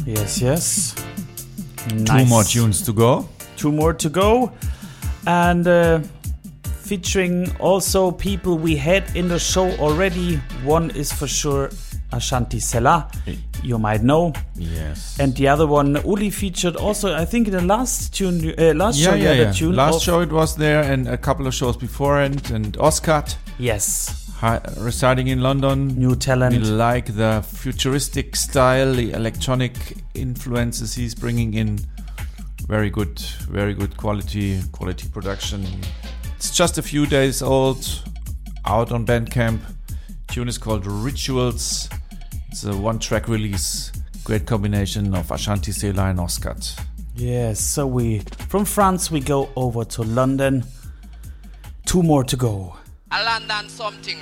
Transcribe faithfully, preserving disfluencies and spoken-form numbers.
Yes, yes. Nice. Two more tunes to go. Two more to go. And uh, featuring also people we had in the show already. One is for sure Ashanti Sela, you might know. Yes. And the other one, Uli featured also, I think, in the last tune, uh, last yeah, show, yeah, you had yeah. a tune. Last of, show it was there, and a couple of shows before, and and Oscar. Yes. Hi, residing in London. New talent. We like the futuristic style, the electronic influences he's bringing in. Very good, very good quality, quality production. It's just a few days old, out on Bandcamp. Tune is called Rituals. It's a one-track release. Great combination of Ashanti Sela and Oscar. Yes, so we from France we go over to London. Two more to go. A London something